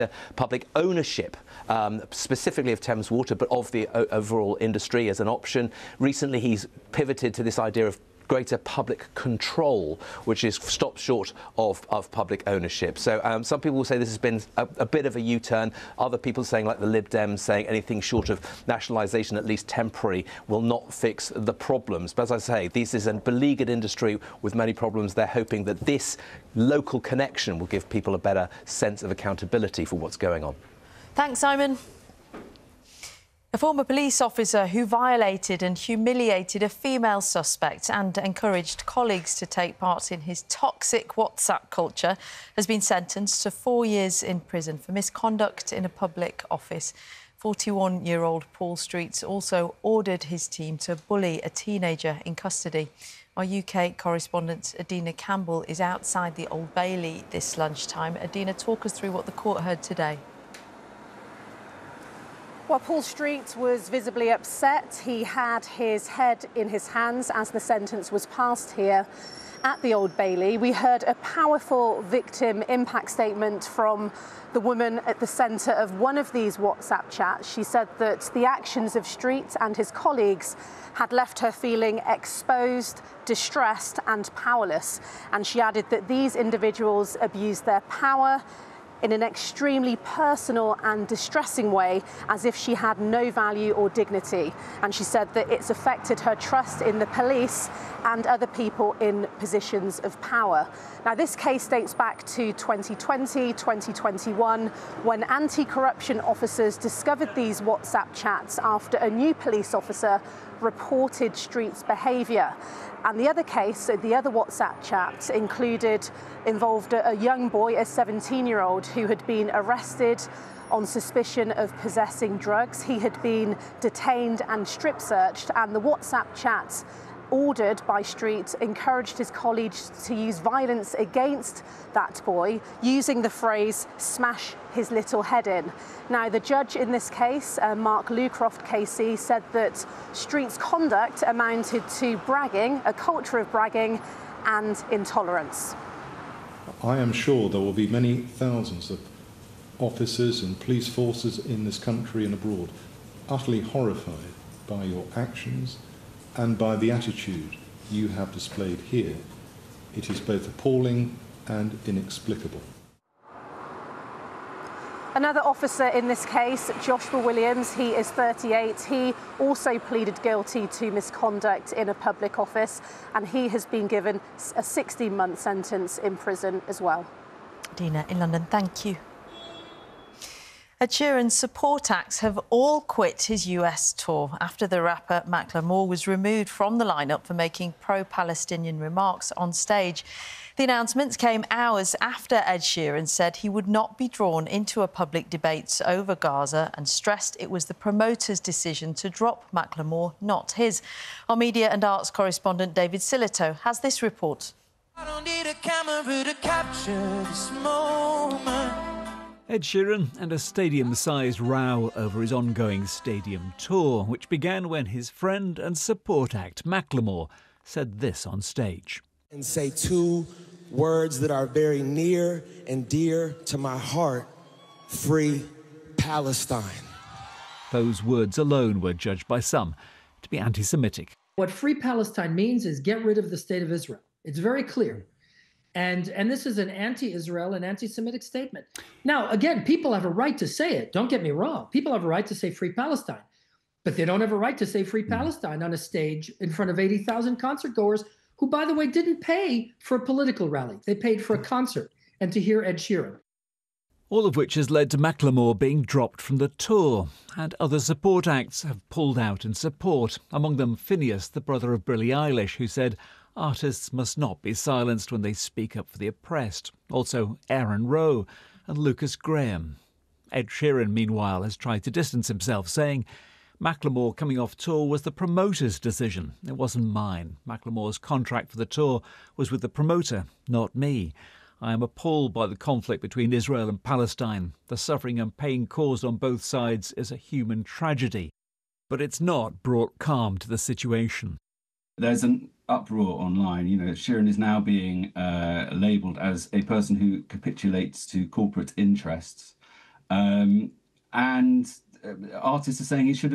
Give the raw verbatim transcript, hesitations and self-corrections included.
Public ownership, um, specifically of Thames Water, but of the overall industry as an option. Recently, he's pivoted to this idea of greater public control, which is stops short of, of public ownership. So um, some people will say this has been a, a bit of a U-turn. Other people saying, like the Lib Dems, saying anything short of nationalisation, at least temporary, will not fix the problems. But as I say, this is a beleaguered industry with many problems. They're hoping that this local connection will give people a better sense of accountability for what's going on. Thanks, Simon. A former police officer who violated and humiliated a female suspect and encouraged colleagues to take part in his toxic WhatsApp culture has been sentenced to four years in prison for misconduct in a public office. forty-one-year-old Paul Streets also ordered his team to bully a teenager in custody. Our U K correspondent Adina Campbell is outside the Old Bailey this lunchtime. Adina, talk us through what the court heard today. Well, Paul Street was visibly upset. He had his head in his hands as the sentence was passed here at the Old Bailey. We heard a powerful victim impact statement from the woman at the centre of one of these WhatsApp chats. She said that the actions of Street and his colleagues had left her feeling exposed, distressed and powerless. And she added that these individuals abused their power in an extremely personal and distressing way, as if she had no value or dignity. And she said that it's affected her trust in the police and other people in positions of power. Now, this case dates back to twenty twenty, twenty twenty-one, when anti-corruption officers discovered these WhatsApp chats after a new police officer reported Street's behaviour. And the other case, the other WhatsApp chat, included, involved a, a young boy, a seventeen-year-old, who had been arrested on suspicion of possessing drugs. He had been detained and strip-searched, and the WhatsApp chats ordered by Street encouraged his colleagues to use violence against that boy, using the phrase, "smash his little head in." Now, the judge in this case, uh, Mark Lucroft K C, said that Street's conduct amounted to bragging, a culture of bragging and intolerance. I am sure there will be many thousands of officers and police forces in this country and abroad utterly horrified by your actions and by the attitude you have displayed here. It is both appalling and inexplicable. Another officer in this case, Joshua Williams, he is thirty-eight. He also pleaded guilty to misconduct in a public office, and he has been given a sixteen-month sentence in prison as well. Dina in London, thank you. Ed Sheeran's support acts have all quit his U S tour after the rapper Macklemore was removed from the lineup for making pro-Palestinian remarks on stage. The announcements came hours after Ed Sheeran said he would not be drawn into a public debate over Gaza and stressed it was the promoter's decision to drop Macklemore, not his. Our media and arts correspondent David Silito has this report. I don't need a camera to capture this moment. Ed Sheeran and a stadium-sized row over his ongoing stadium tour, which began when his friend and support act Macklemore said this on stage. And say two words that are very near and dear to my heart: free Palestine. Those words alone were judged by some to be anti-Semitic. What free Palestine means is get rid of the state of Israel. It's very clear. And, and this is an anti-Israel and anti-Semitic statement. Now, again, people have a right to say it. Don't get me wrong. People have a right to say free Palestine. But they don't have a right to say free Palestine on a stage in front of eighty thousand concert goers who, by the way, didn't pay for a political rally. They paid for a concert and to hear Ed Sheeran. All of which has led to Macklemore being dropped from the tour. And other support acts have pulled out in support. Among them, Phineas, the brother of Billie Eilish, who said artists must not be silenced when they speak up for the oppressed. Also, Aaron Rowe and Lucas Graham. Ed Sheeran, meanwhile, has tried to distance himself, saying Macklemore coming off tour was the promoter's decision. It wasn't mine. Macklemore's contract for the tour was with the promoter, not me. I am appalled by the conflict between Israel and Palestine. The suffering and pain caused on both sides is a human tragedy. But it's not brought calm to the situation. There's an uproar online. You know, Sheeran is now being uh, labelled as a person who capitulates to corporate interests. Um, and uh, artists are saying he should have